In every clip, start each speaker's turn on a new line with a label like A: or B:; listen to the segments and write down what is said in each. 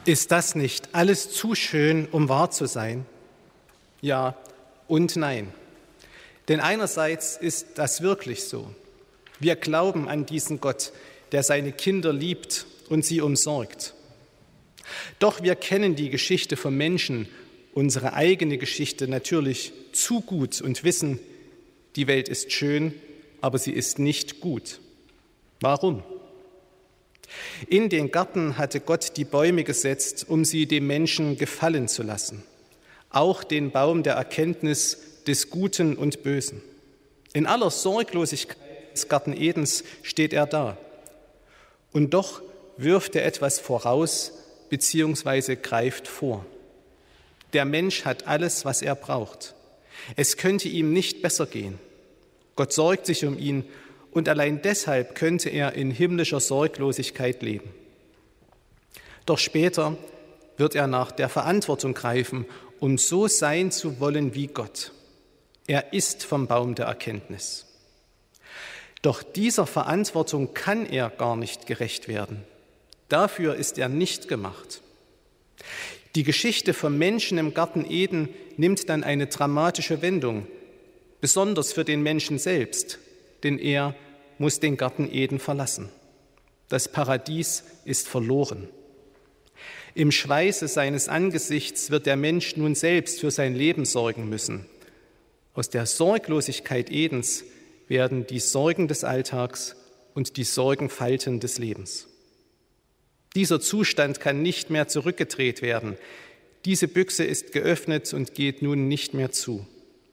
A: Ist das nicht alles zu schön, um wahr zu sein? Ja und nein. Denn einerseits ist das wirklich so. Wir glauben an diesen Gott, der seine Kinder liebt und sie umsorgt. Doch wir kennen die Geschichte vom Menschen, unsere eigene Geschichte natürlich zu gut und wissen, die Welt ist schön, aber sie ist nicht gut. Warum? In den Garten hatte Gott die Bäume gesetzt, um sie dem Menschen gefallen zu lassen. Auch den Baum der Erkenntnis des Guten und Bösen. In aller Sorglosigkeit des Garten Edens steht er da. Und doch wirft er etwas voraus bzw. greift vor. Der Mensch hat alles, was er braucht. Es könnte ihm nicht besser gehen. Gott sorgt sich um ihn und allein deshalb könnte er in himmlischer Sorglosigkeit leben. Doch später wird er nach der Verantwortung greifen, um so sein zu wollen wie Gott. Er isst vom Baum der Erkenntnis. Doch dieser Verantwortung kann er gar nicht gerecht werden. Dafür ist er nicht gemacht. Die Geschichte vom Menschen im Garten Eden nimmt dann eine dramatische Wendung, besonders für den Menschen selbst, denn er muss den Garten Eden verlassen. Das Paradies ist verloren. Im Schweiße seines Angesichts wird der Mensch nun selbst für sein Leben sorgen müssen. Aus der Sorglosigkeit Edens werden die Sorgen des Alltags und die Sorgenfalten des Lebens. Dieser Zustand kann nicht mehr zurückgedreht werden. Diese Büchse ist geöffnet und geht nun nicht mehr zu.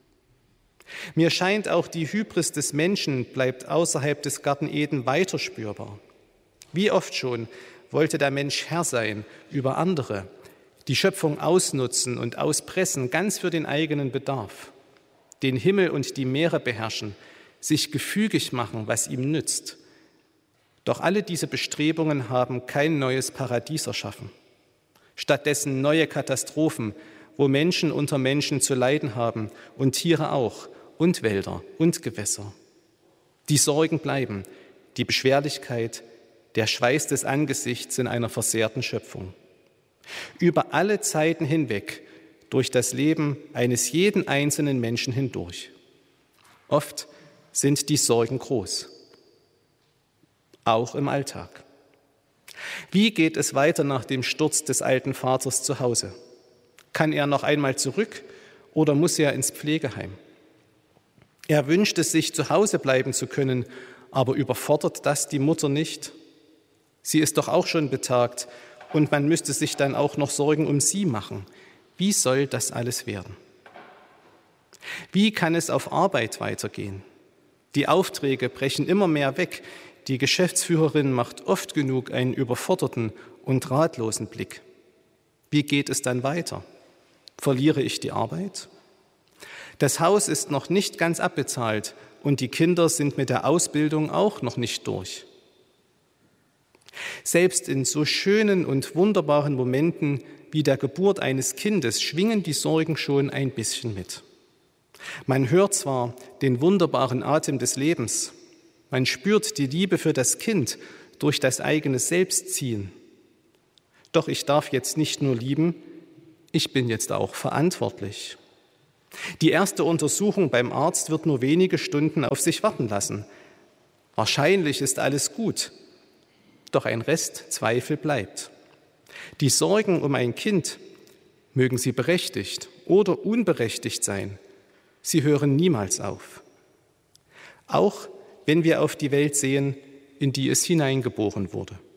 A: Mir scheint, auch die Hybris des Menschen bleibt außerhalb des Garten Eden weiter spürbar. Wie oft schon wollte der Mensch Herr sein über andere, die Schöpfung ausnutzen und auspressen, ganz für den eigenen Bedarf, den Himmel und die Meere beherrschen, sich gefügig machen, was ihm nützt. Doch alle diese Bestrebungen haben kein neues Paradies erschaffen. Stattdessen neue Katastrophen, wo Menschen unter Menschen zu leiden haben und Tiere auch und Wälder und Gewässer. Die Sorgen bleiben, die Beschwerlichkeit, der Schweiß des Angesichts in einer versehrten Schöpfung. Über alle Zeiten hinweg, durch das Leben eines jeden einzelnen Menschen hindurch. Oft sind die Sorgen groß, auch im Alltag. Wie geht es weiter nach dem Sturz des alten Vaters zu Hause? Kann er noch einmal zurück oder muss er ins Pflegeheim? Er wünscht es sich, zu Hause bleiben zu können, aber überfordert das die Mutter nicht? Sie ist doch auch schon betagt und man müsste sich dann auch noch Sorgen um sie machen. Wie soll das alles werden? Wie kann es auf Arbeit weitergehen? Die Aufträge brechen immer mehr weg. Die Geschäftsführerin macht oft genug einen überforderten und ratlosen Blick. Wie geht es dann weiter? Verliere ich die Arbeit? Das Haus ist noch nicht ganz abbezahlt und die Kinder sind mit der Ausbildung auch noch nicht durch. Selbst in so schönen und wunderbaren Momenten wie der Geburt eines Kindes schwingen die Sorgen schon ein bisschen mit. Man hört zwar den wunderbaren Atem des Lebens, man spürt die Liebe für das Kind durch das eigene Selbst ziehen. Doch ich darf jetzt nicht nur lieben, ich bin jetzt auch verantwortlich. Die erste Untersuchung beim Arzt wird nur wenige Stunden auf sich warten lassen. Wahrscheinlich ist alles gut, doch ein Rest Zweifel bleibt. Die Sorgen um ein Kind, mögen sie berechtigt oder unberechtigt sein, sie hören niemals auf. Auch wenn wir auf die Welt sehen, in die es hineingeboren wurde.